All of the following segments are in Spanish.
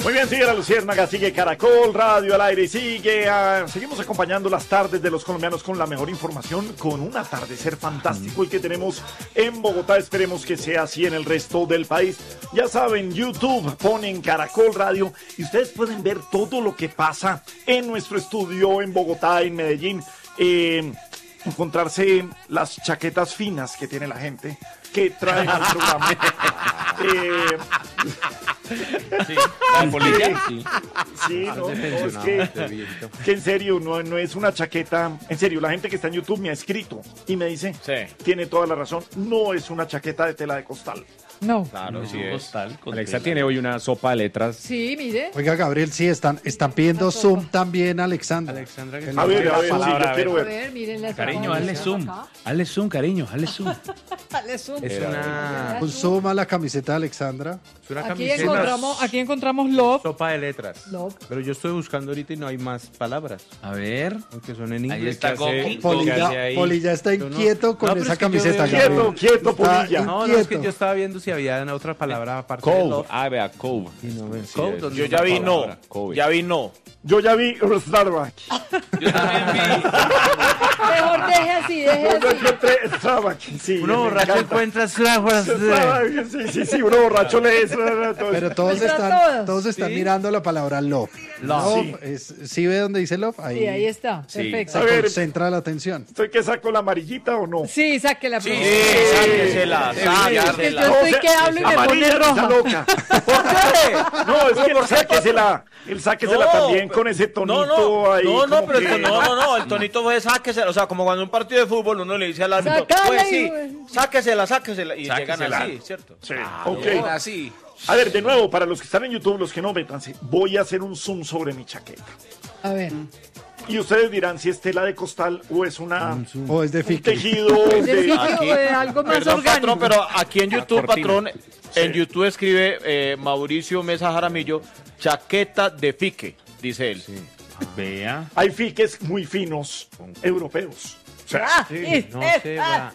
Muy bien, sigue la Luciérnaga, sigue Caracol Radio al aire y seguimos acompañando las tardes de los colombianos con la mejor información, con un atardecer fantástico el que tenemos en Bogotá. Esperemos que sea así en el resto del país. Ya saben, YouTube, ponen Caracol Radio y ustedes pueden ver todo lo que pasa en nuestro estudio en Bogotá, en Medellín. Encontrarse las chaquetas finas que tiene la gente que traen al programa. Sí, la polilla, sí. Sí, no, es que en serio, no es una chaqueta. En serio, la gente que está en YouTube me ha escrito y me dice, tiene toda la razón, no es una chaqueta de tela de costal. No. Claro, sí es. Alexa tiene hoy una sopa de letras. Sí, mire. Oiga, Gabriel, sí, están pidiendo zoom también, Alexandra. A ver, sí, yo quiero A ver. ver, miren la Cariño, sopa. hazle zoom. Hazle zoom, cariño, hazle zoom. Dale zoom. Es una Un zoom a la camiseta de Alexandra. Es una Aquí encontramos love. sopa de letras. Love. Pero yo estoy buscando ahorita y no hay más palabras. A ver. Aunque son en inglés. Ahí está Goki. Polilla está inquieto No, con pero esa es que yo camiseta, veo- Gabriel. Quieto, Está Polilla. No, es que inquieto. yo estaba viendo si había otra palabra aparte de Cove. love. Ah, vea, Cove. Y no ven. Sí, Cove, es- ¿dónde Yo está ya vi la no. palabra? Kobe. Ya vi no. Yo ya vi Starbucks. Yo también vi. Mejor deje así, deje Yo así. encontré Starbucks. Sí, Uno me borracho encanta. encuentra Starbucks. Starbucks, sí, uno borracho lee eso. Pero todos Está todos están mirando la palabra love. Love. ¿Sí ve dónde dice love? Sí, ahí está. Sí. Perfecto. A ver. Concentra la atención. ¿Estoy que saco la amarillita o no? Sí, sáquela. Sí, por sí, favor. sáquesela, Es que yo sáquesela. estoy que hablo y me pone amarilla, está roja. loca. ¿Por qué? No, es que él sáquesela también con ese tonito ahí. No, como pero que- no, el tonito fue sáquesela, o sea, como cuando en un partido de fútbol uno le dice al árbitro, Sácala pues y- sí, sáquesela, y llegan Sáquesela. así, ¿cierto? Sí, Ah, ok. llegan así. A ver, de nuevo, para los que están en YouTube, los que no, métanse, voy a hacer un zoom sobre mi chaqueta. A ver. Y ustedes dirán si es tela de costal o es O es de un fique. tejido ¿De de... fique o de algo más Perdón, orgánico? patrón, pero aquí en YouTube, cortina. patrón, en YouTube escribe Mauricio Mesa Jaramillo, chaqueta de fique, dice él. Vea. Hay fiques muy finos europeos. O sea, Ah, no se va.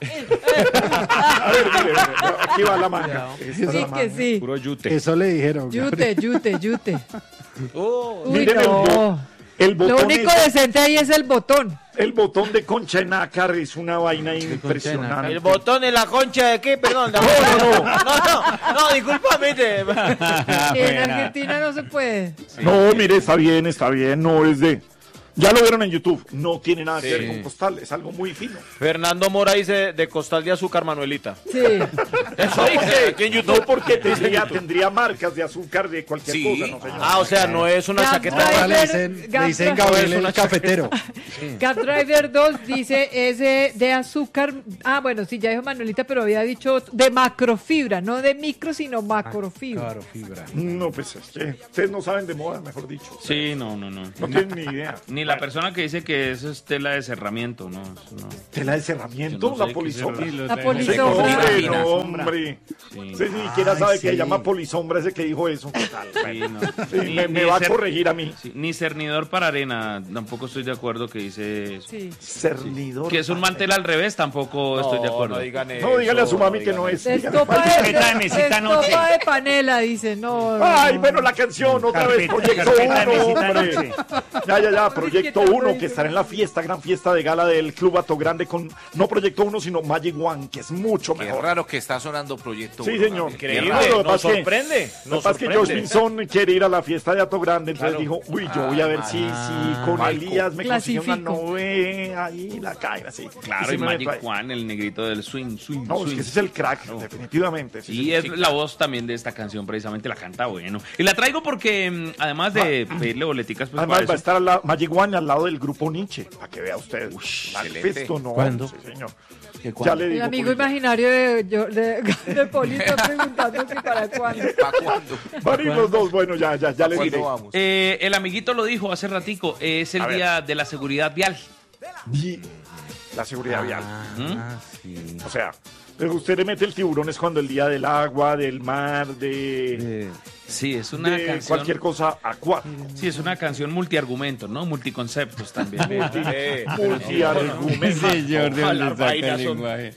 a ver, mire, aquí va la manga. Esta es Sí, la manga. que sí. Puro yute. Eso le dijeron. Yute, yute, yute. Uy, Miren no. el Lo botón único ese, decente ahí es el botón. el botón de concha en nácar es una vaina impresionante. El botón en la concha de qué, perdón. No, discúlpame. En Argentina no se puede. No, mire, está bien, no es de... Ya lo vieron en YouTube, no tiene nada que ver con costal, es algo muy fino. Fernando Mora dice de costal de azúcar, Manuelita. Sí. Eso dice aquí en YouTube. No porque tendría marcas de azúcar de cualquier cosa, no señor. Ah, o sea, no es una Gap chaqueta. Driver, Le dicen Gap Gabriel Driver. el cafetero. Gap Driver 2 dice es de azúcar. Ah, bueno, sí, ya dijo Manuelita, pero había dicho de macrofibra, no de micro, sino macrofibra. Claro, fibra. No, pues es que ustedes no saben de moda, mejor dicho. Sí, no. No tienen ni idea. Ni la persona que dice que eso es tela de cerramiento, no. Eso no. ¿Tela de cerramiento? Yo no sé La qué polisombra. es La No, polisombra. hombre. Sí. Usted ni siquiera Ay, sabe que sí. se llama polisombra ese que dijo eso. ¿Qué tal? Sí, no. Sí, Ni- me ni va a cer- corregir a mí. sí, ni cernidor para arena, tampoco estoy de acuerdo que dice eso. Sí. Cernidor. Que es un mantel al revés, tampoco estoy de acuerdo. No digan eso. No, dígale a su mami que no es. Estopa Carpeta de mesita noche. de panela, dice. No. Ay, bueno, la canción, otra vez, Proyecto 1, hombre. Ya, Proyecto 1, que estará en la fiesta, gran fiesta de gala del Club Ato Grande con, no Proyecto 1, sino Magic One, que es mucho Qué mejor. raro que está sonando Proyecto Sí, 1, señor. Gabriel. Increíble, Lo que nos pasa es que- sorprende. Lo que pasa es que Josh Vinson quiere ir a la fiesta de Ato Grande, entonces Claro. dijo, uy, yo voy a ver si con Malco. Elías me consigue una Clasifico. novela ahí, la cae así. Claro, sí y me Magic meto ahí. One, el negrito del swing. No, es que ese es el crack, definitivamente. ese Y es es el- la voz también de esta canción, precisamente la canta bueno. Y la traigo porque, además de pedirle boleticas, pues Además para va a eso. estar Magic One al lado del grupo Nietzsche, para que vea usted. Manifesto, no. ¿Cuándo? Sí, señor. Ya le El digo. amigo Polilla. imaginario de Poli está preguntando que para cuándo. ¿Para cuándo? Van a ir los dos, bueno, ya le diré. ¿Cuándo vamos? El amiguito lo dijo hace ratico, es el A ver. día de la seguridad vial. Y la seguridad vial. Sí. O sea, usted le mete el tiburón es cuando el día del agua, del mar, de Sí, es una de canción. cualquier cosa acuática. Sí, es una canción multiargumentos, ¿no? Multiconceptos también. Multiargumento. Señor, ¿de Ojalá dónde saca el vainas son- lenguaje?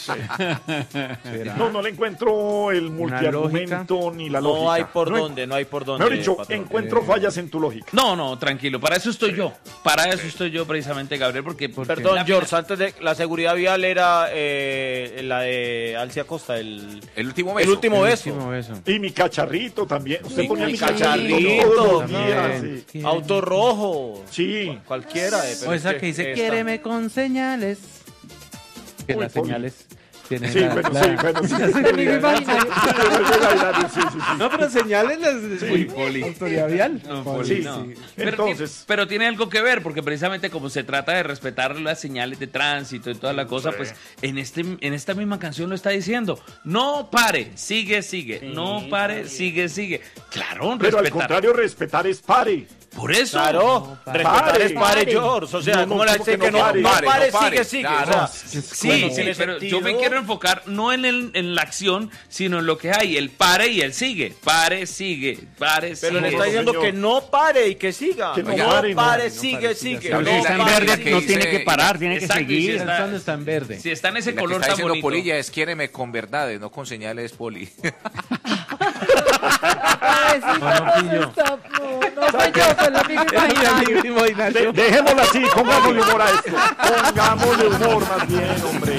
No le encuentro el multiargumento ni la lógica. No hay por No hay- dónde, no hay por dónde. Mejor dicho, patrón. encuentro fallas en tu lógica. No, tranquilo. Para eso estoy yo. Para eso estoy yo precisamente, Gabriel, porque... Perdón, la- George, antes de la seguridad vial era la de Alcia Costa, el último beso. Último beso. Y mi cacharrito también. Usted ponía mi cacharrito cacharrito todos los también. días. Auto rojo. Sí. Cualquiera. O esa que dice, quiéreme con señales. Que Uy, las Poli. señales tienen Sí, la- bueno, la- sí, bueno, sí. Amigo imaginario. Sí, sí, sí. No, pero señales las Uy, Poli. autoridad vial. No, Poli, Sí, no. sí. Pero, Entonces- pero tiene algo que ver, porque precisamente como se trata de respetar las señales de tránsito y toda la cosa, pues en esta misma canción lo está diciendo. No pare, sigue. No pare, sigue. Claro, Pero al respetar. contrario, respetar es pare. Por eso. Claro, respetar es pare, George. O sea, No, no, ¿cómo le ¿cómo dice que que no no pare? pare, sigue? Claro. O sea, Sí, bueno, sí, tiene pero sentido. yo me quiero enfocar no en la acción, sino en lo que hay, el pare y el sigue. Pare, sigue. Pero le No, está diciendo señor. que no pare y que siga. Que no no pare, pare, no, sigue. Pero si está en pare, verde, sigue. no tiene que parar, tiene que Exacto, y si seguir. está- Cuando está en verde. Si está en ese La que color está tan diciendo bonito. Polilla es quiéreme con verdades, no con señales, Poli. No soy yo, fue el amigo imaginario. Dejémoslo así, pongámosle humor a esto. Pongámosle humor más bien, hombre.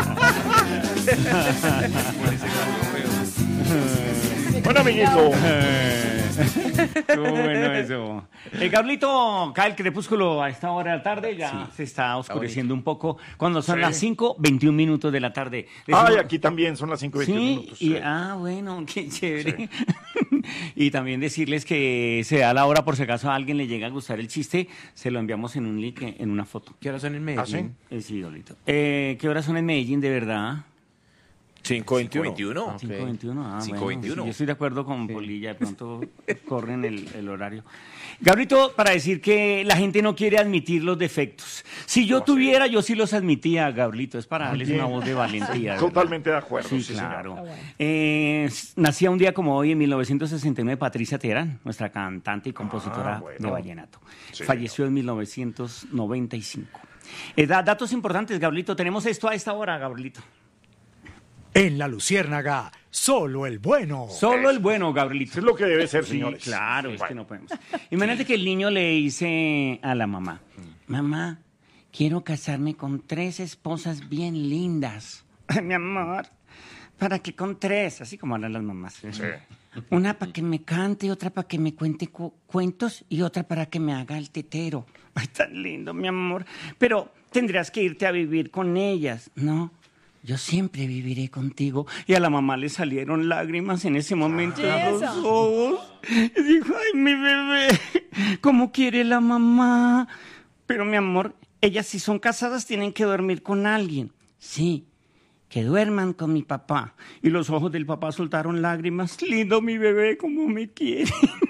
Bueno, amiguito. Estuvo bueno eso. Gablito, cae el crepúsculo a esta hora de la tarde, ya se está oscureciendo un poco. Cuando son las 5:21 minutos de la tarde. Ay, aquí también son las 5:21 Sí, minutos. y, bueno, qué chévere. Y también decirles que se da la hora por si acaso a alguien le llega a gustar el chiste, se lo enviamos en un link, en una foto. ¿Qué horas son en Medellín? Sí, Gablito. ¿Qué horas son en Medellín, de verdad? 5:21. 5:21, bueno, 5:21. sí, yo estoy de acuerdo con Polilla, de pronto corren el horario. Gabrito, para decir que la gente no quiere admitir los defectos. Si yo tuviera, yo sí los admitía, Gabrito, es para darles una voz de valentía. ¿verdad? Totalmente de acuerdo. Sí, Sí, claro. señor. Nacía un día como hoy, en 1969, Patricia Teherán, nuestra cantante y compositora bueno. de vallenato. Sí, Falleció en 1995. Datos importantes, Gabrito. Tenemos esto a esta hora, Gabrito. En la Luciérnaga, solo el bueno. Solo el bueno, Gabrielito. Eso es lo que debe ser, Sí, señores. claro, es Bueno. que no podemos. Imagínate que el niño le dice a la mamá, mamá, quiero casarme con 3 esposas bien lindas. Ay, mi amor, ¿para qué con 3? Así como hablan las mamás. Sí. Una para que me cante, otra para que me cuente cuentos y otra para que me haga el tetero. Ay, tan lindo, mi amor. Pero tendrás que irte a vivir con ellas, ¿no? Yo siempre viviré contigo. Y a la mamá le salieron lágrimas en ese momento en los ojos. Y dijo, ay, mi bebé, ¿cómo quiere la mamá? Pero, mi amor, ellas si son casadas tienen que dormir con alguien. Sí, que duerman con mi papá. Y los ojos del papá soltaron lágrimas. Lindo mi bebé, cómo me quiere.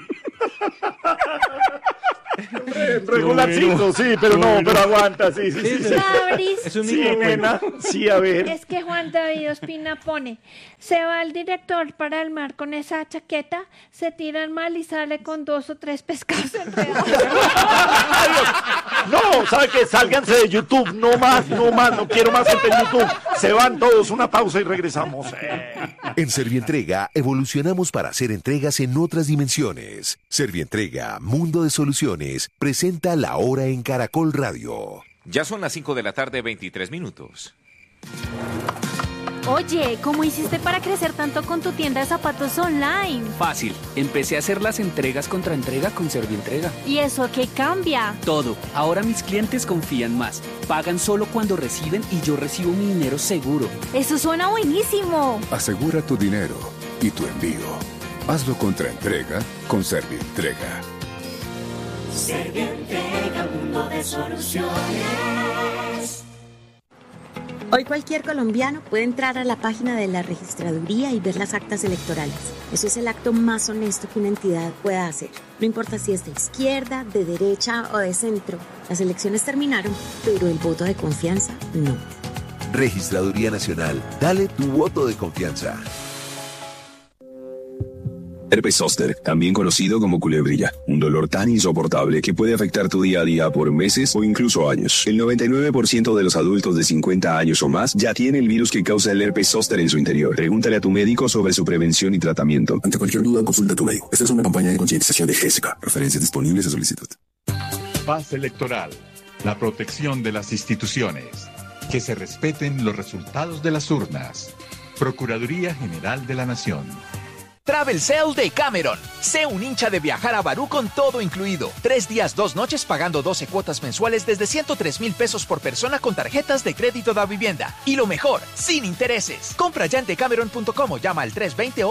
Regularcito, sí, pero no, pero aguanta, sí. Fabris, Es un Sí, niño nena, sí, a ver. es que Juan David Ospina pone, se va el director para el mar con esa chaqueta, se tira al mar y sale con 2 o 3 pescados enredados. No, ¿sabe qué? Sálganse de YouTube, no más, no quiero más gente en YouTube. Se van todos, una pausa y regresamos. En Servientrega evolucionamos para hacer entregas en otras dimensiones. Servientrega, Mundo de Soluciones, presenta La Hora en Caracol Radio. Ya son las 5 de la tarde, 23 minutos. Oye, ¿cómo hiciste para crecer tanto con tu tienda de zapatos online? Fácil. Empecé a hacer las entregas contra entrega con Servientrega. ¿Y eso qué cambia? Todo. Ahora mis clientes confían más. Pagan solo cuando reciben y yo recibo mi dinero seguro. Eso suena buenísimo. Asegura tu dinero y tu envío. Hazlo contra entrega con Servientrega. Servientrega, mundo de soluciones. Hoy cualquier colombiano puede entrar a la página de la registraduría y ver las actas electorales. Eso es el acto más honesto que una entidad pueda hacer. No importa si es de izquierda, de derecha o de centro. Las elecciones terminaron, pero el voto de confianza no. Registraduría Nacional, dale tu voto de confianza. Herpes zóster, también conocido como culebrilla, un dolor tan insoportable que puede afectar tu día a día por meses o incluso años. El 99% de los adultos de 50 años o más ya tiene el virus que causa el herpes zóster en su interior. Pregúntale a tu médico sobre su prevención y tratamiento. Ante cualquier duda, consulta a tu médico. Esta es una campaña de concientización de GESICA. Referencias disponibles a solicitud. Paz electoral. La protección de las instituciones. Que se respeten los resultados de las urnas. Procuraduría General de la Nación. Travel Sale de Cameron. Sé un hincha de viajar a Barú con todo incluido. 3 días, 2 noches pagando 12 cuotas mensuales desde 103,000 pesos por persona con tarjetas de crédito da vivienda. Y lo mejor, sin intereses. Compra ya en decameron.com o llama al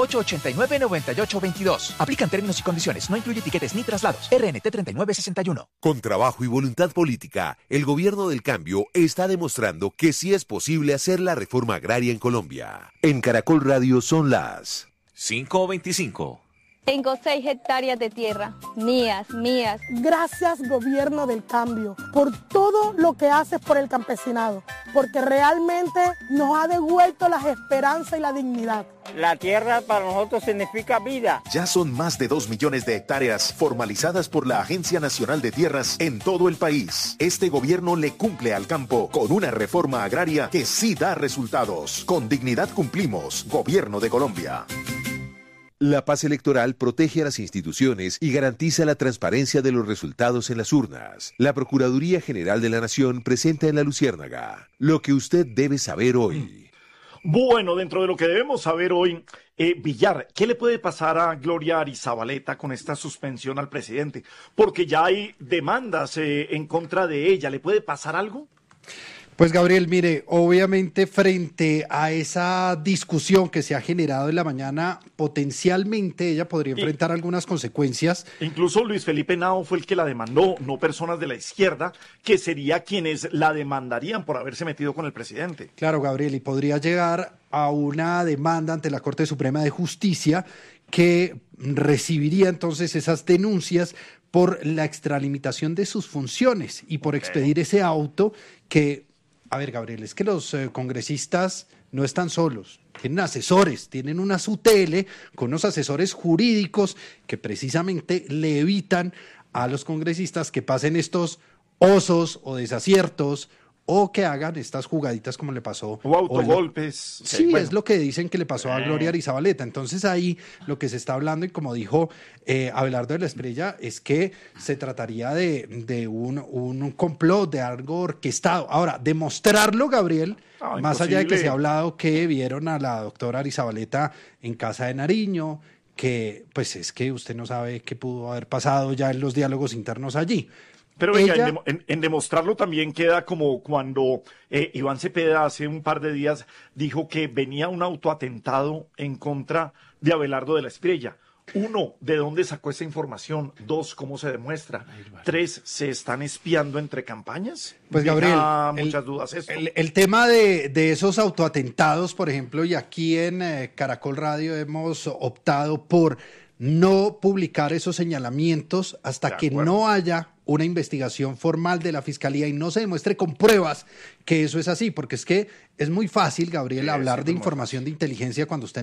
320-889-9822. Aplican términos y condiciones. No incluye tiquetes ni traslados. RNT 3961. Con trabajo y voluntad política, el gobierno del cambio está demostrando que sí es posible hacer la reforma agraria en Colombia. En Caracol Radio son las 5:25. Tengo 6 hectáreas de tierra, mías. Gracias, gobierno del cambio, por todo lo que haces por el campesinado, porque realmente nos ha devuelto las esperanzas y la dignidad. La tierra para nosotros significa vida. Ya son más de 2 millones de hectáreas formalizadas por la Agencia Nacional de Tierras en todo el país. Este gobierno le cumple al campo con una reforma agraria que sí da resultados. Con dignidad cumplimos, Gobierno de Colombia. La paz electoral protege a las instituciones y garantiza la transparencia de los resultados en las urnas. La Procuraduría General de la Nación presenta en La Luciérnaga lo que usted debe saber hoy. Bueno, dentro de lo que debemos saber hoy, Villar, ¿qué le puede pasar a Gloria Arizabaleta con esta suspensión al presidente? Porque ya hay demandas en contra de ella. ¿Le puede pasar algo? Pues Gabriel, mire, obviamente frente a esa discusión que se ha generado en la mañana, potencialmente ella podría enfrentar algunas consecuencias. Incluso Luis Felipe Henao fue el que la demandó, no personas de la izquierda, que sería quienes la demandarían por haberse metido con el presidente. Claro, Gabriel, y podría llegar a una demanda ante la Corte Suprema de Justicia que recibiría entonces esas denuncias por la extralimitación de sus funciones y por expedir ese auto que... A ver, Gabriel, es que los congresistas no están solos, tienen asesores, tienen una SUTELE con unos asesores jurídicos que precisamente le evitan a los congresistas que pasen estos osos o desaciertos o que hagan estas jugaditas como le pasó. O autogolpes. Sí, bueno. Es lo que dicen que le pasó a Gloria Arizabaleta. Entonces ahí lo que se está hablando, y como dijo Abelardo de la Espriella, es que se trataría de un complot, de algo orquestado. Ahora, demostrarlo, Gabriel, más allá de que se ha hablado que vieron a la doctora Arizabaleta en Casa de Nariño, que pues es que usted no sabe qué pudo haber pasado ya en los diálogos internos allí. Pero venga, en demostrarlo también queda como cuando Iván Cepeda hace un par de días dijo que venía un autoatentado en contra de Abelardo de la Espriella. 1, ¿de dónde sacó esa información? 2, ¿cómo se demuestra? 3, ¿se están espiando entre campañas? Pues Gabriel, muchas dudas esto. El tema de esos autoatentados, por ejemplo, y aquí en Caracol Radio hemos optado por no publicar esos señalamientos hasta que no haya una investigación formal de la Fiscalía y no se demuestre con pruebas que eso es así, porque es que es muy fácil, Gabriel, hablar de información de inteligencia cuando usted